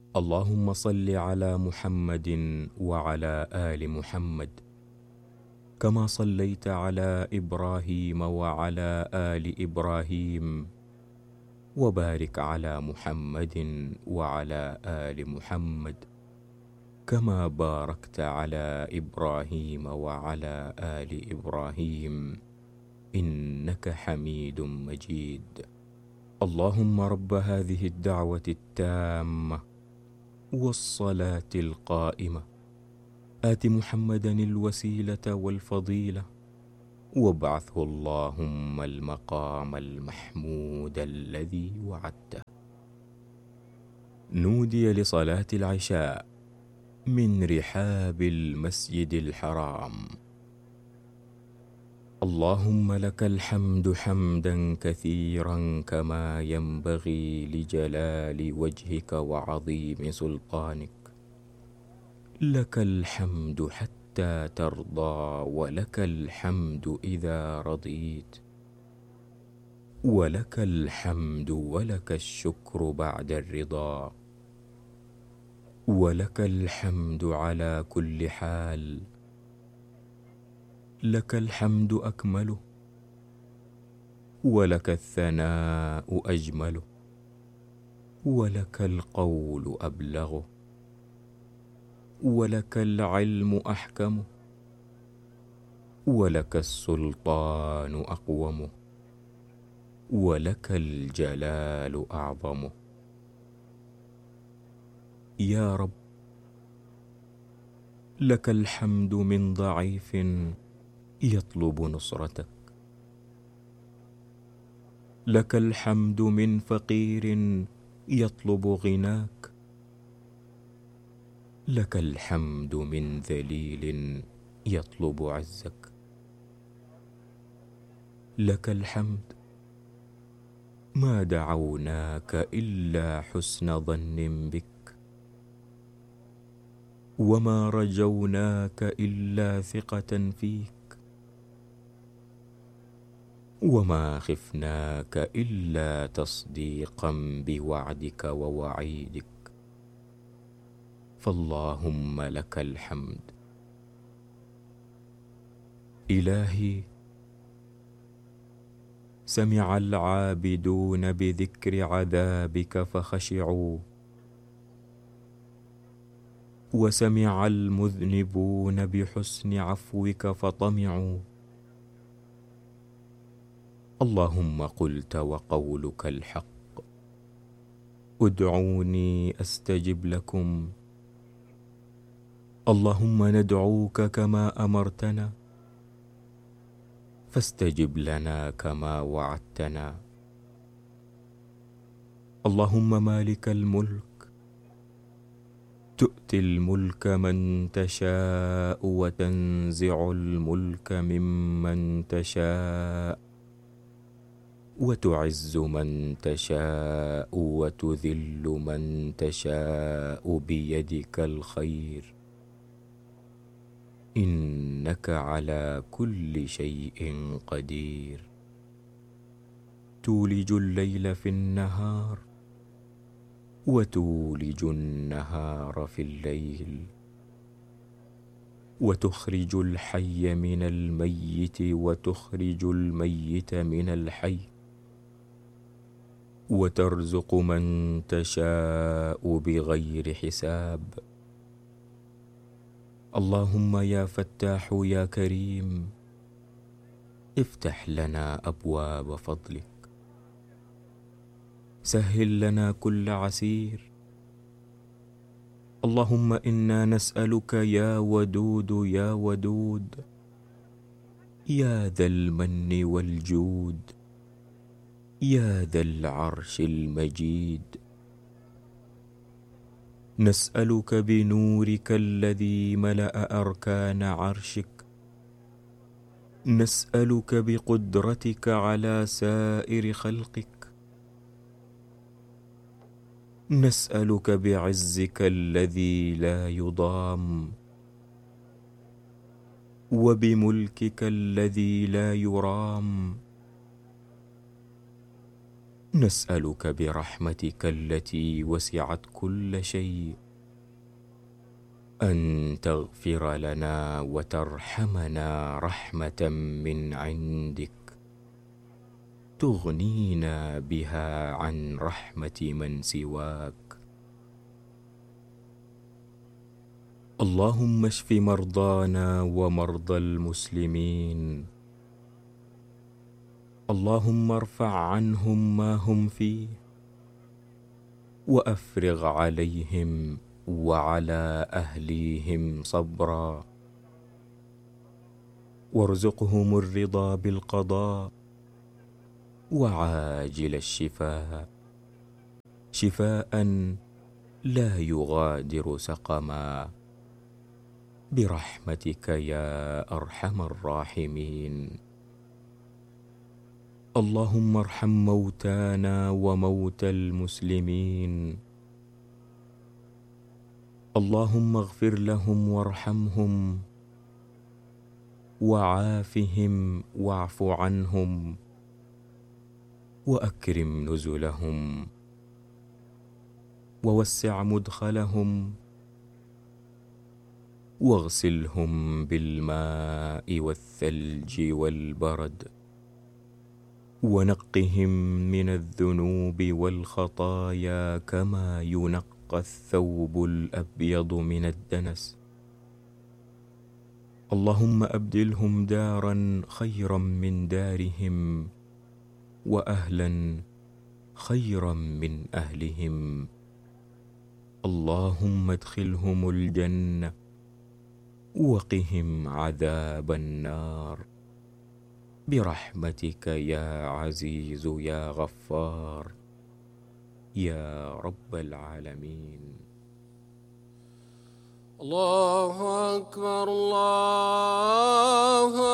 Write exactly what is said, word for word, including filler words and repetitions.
اللهم صل على محمد وعلى آل محمد كما صليت على إبراهيم وعلى آل إبراهيم، وبارك على محمد وعلى آل محمد كما باركت على إبراهيم وعلى آل إبراهيم إنك حميد مجيد. اللهم رب هذه الدعوة التامة والصلاة القائمة، آت محمدا الوسيلة والفضيلة، وابعثه اللهم المقام المحمود الذي وعدته. نودي لصلاة العشاء من رحاب المسجد الحرام. اللهم لك الحمد حمدا كثيرا كما ينبغي لجلال وجهك وعظيم سلطانك. لك الحمد حتى ترضى، ولك الحمد إذا رضيت، ولك الحمد ولك الشكر بعد الرضا، ولك الحمد على كل حال. لك الحمد أكمله، ولك الثناء أجمله، ولك القول أبلغه، ولك العلم أحكمه، ولك السلطان أقومه، ولك الجلال أعظمه. يا رب، لك الحمد من ضعيف يطلب نصرتك، لك الحمد من فقير يطلب غناك، لك الحمد من ذليل يطلب عزك. لك الحمد ما دعوناك إلا حسن ظن بك، وما رجوناك إلا ثقة فيك، وما خفناك إلا تصديقا بوعدك ووعيدك. فاللهم لك الحمد. إلهي، سمع العابدون بذكر عذابك فخشعوا، وسمع المذنبون بحسن عفوك فطمعوا. اللهم قلت وقولك الحق، ادعوني أستجب لكم. اللهم ندعوك كما أمرتنا، فاستجب لنا كما وعدتنا. اللهم مالك الملك، تؤتي الملك من تشاء وتنزع الملك ممن تشاء، وتعز من تشاء وتذل من تشاء بيدك الخير، إنك على كل شيء قدير. تولج الليل في النهار، وتولج النهار في الليل، وتخرج الحي من الميت وتخرج الميت من الحي، وترزق من تشاء بغير حساب. اللهم يا فتاح يا كريم، افتح لنا أبواب فضلك، سهل لنا كل عسير. اللهم إنا نسألك يا ودود يا ودود، يا ذا المن والجود، يا ذا العرش المجيد، نسألك بنورك الذي ملأ أركان عرشك، نسألك بقدرتك على سائر خلقك، نسألك بعزك الذي لا يضام، وبملكك الذي لا يرام، نسألك برحمتك التي وسعت كل شيء أن تغفر لنا وترحمنا رحمة من عندك تغنينا بها عن رحمة من سواك. اللهم اشف مرضانا ومرضى المسلمين. اللهم ارفع عنهم ما هم فيه وأفرغ عليهم وعلى أهليهم صبرا، وارزقهم الرضا بالقضاء وعاجل الشفاء، شفاء لا يغادر سقما، برحمتك يا أرحم الراحمين. اللهم ارحم موتانا وموتى المسلمين. اللهم اغفر لهم وارحمهم وعافهم واعف عنهم وأكرم نزلهم ووسع مدخلهم واغسلهم بالماء والثلج والبرد ونقهم من الذنوب والخطايا كما ينقى الثوب الأبيض من الدنس. اللهم أبدلهم دارا خيرا من دارهم وأهلا خيرا من أهلهم. اللهم ادخلهم الجنة وقهم عذاب النار، برحمتك يا عزيز يا غفار يا رب العالمين. الله أكبر الله